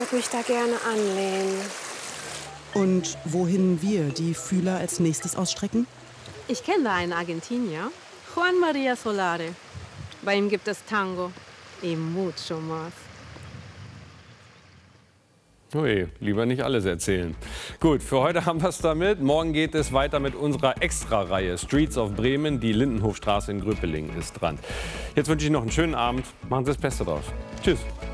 Ich würde mich da gerne anlehnen. Und wohin wir die Fühler als nächstes ausstrecken? Ich kenne da einen Argentinier, Juan María Solare. Bei ihm gibt es Tango y mucho más. Ui, lieber nicht alles erzählen. Gut, für heute haben wir es damit. Morgen geht es weiter mit unserer Extra-Reihe Streets of Bremen. Die Lindenhofstraße in Gröpelingen ist dran. Jetzt wünsche ich noch einen schönen Abend. Machen Sie das Beste draus. Tschüss.